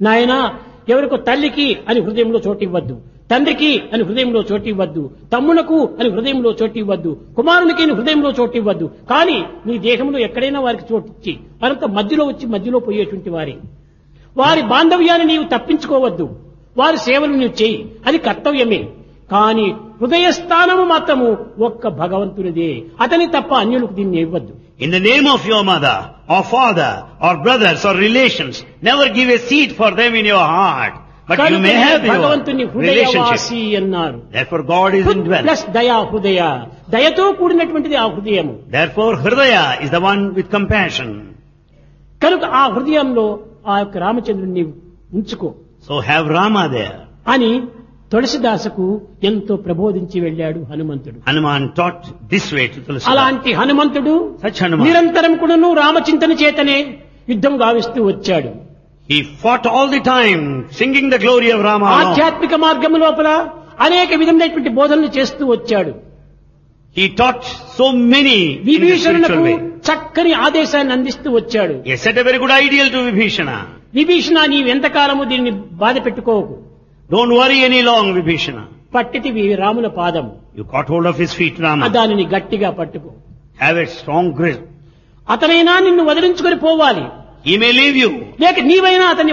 నాయనా ఎవరికో తల్లికి అని హృదయంలో చోటివ్వద్దు, తండ్రికి అని హృదయంలో చోటివ్వద్దు, తమ్మునకు అని హృదయంలో చోటివ్వద్దు, కుమారునికి అని హృదయంలో చోటివ్వద్దు. కానీ నీ దేహంలో ఎక్కడైనా వారికి చోటిచ్చి వారంతా మధ్యలో వచ్చి మధ్యలో పోయేటువంటి వారి బాంధవ్యాన్ని నీవు తప్పించుకోవద్దు. వారి సేవలు నీవు చేయి, అది కర్తవ్యమే. కానీ హృదయ స్థానము మాత్రము ఒక్క భగవంతునిదే, అతని తప్ప అన్యులకు దీన్ని ఇవ్వద్దు. In the name of your mother, or father, or brothers, or relations, never give a seat for them in your heart. But you may have your భగవంతుని హృదయవాసి అన్నారు. Therefore God is indwelt. Plus దయా హృదయ, దయతో కూడినటువంటిది ఆ హృదయము. Therefore Hridaya is the one with compassion. కనుక ఆ హృదయంలో ఆ యొక్క రామచంద్రుడిని ఉంచుకో. So have Rama there. అని తులసిదాసుకు ఎంతో ప్రబోధించి వెళ్ళాడు హనుమంతుడు. Hanuman taught this way to Tulsidas. అలాంటి హనుమంతుడు Such Hanuman. నిరంతరం కూడాను రామచింతన చేతనే యుద్ధం గావిస్తూ వచ్చాడు. He fought all the time, singing the glory of Rama alone. ఆధ్యాత్మిక మార్గం లోపల అనేక విధమైనటువంటి బోధనలు చేస్తూ వచ్చాడు. He taught so many in the విభీషణులకు spiritual way. చక్కని ఆదేశాన్ని అందిస్తూ వచ్చాడు. He set a very good ideal to Vibhishana. Vibhishana నీవెంతకాలము దీన్ని బాధ పెట్టుకోకు, Don't worry any long, Vibhishana. పట్టితివి రాముల పాదము, You caught hold of his feet, Rama. దానిని గట్టిగా పట్టుకో. Have a strong grip. అతనైనా నిన్ను వదిలించుకొని పోవాలి, He may leave you. లేక నీవైనా అతన్ని